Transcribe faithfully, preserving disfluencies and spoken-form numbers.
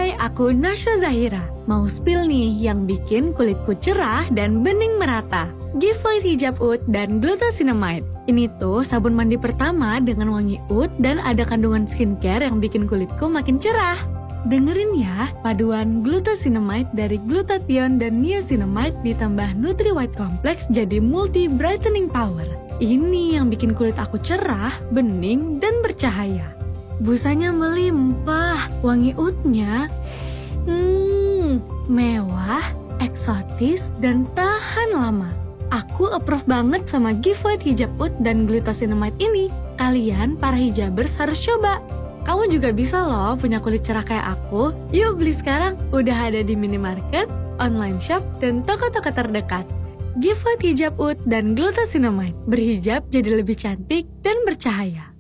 Hai, aku Nasya Zahira. Mau spill nih yang bikin kulitku cerah dan bening merata. Giveaway hijab oud dan glucosinamide. Ini tuh sabun mandi pertama dengan wangi oud dan ada kandungan skincare yang bikin kulitku makin cerah. Dengerin ya, paduan glucosinamide dari glutathione dan niacinamide ditambah Nutri White Complex jadi multi brightening power. Ini yang bikin kulit aku cerah, bening, dan bercahaya. Busanya melimpah, wangi oudnya hmm, mewah, eksotis, dan tahan lama. Aku approve banget sama giveaway hijab oud dan glucosinamide ini. Kalian para hijabers harus coba. Kamu juga bisa loh punya kulit cerah kayak aku. Yuk beli sekarang, udah ada di minimarket, online shop, dan toko-toko terdekat. Giveaway hijab oud dan glucosinamide. Berhijab jadi lebih cantik dan bercahaya.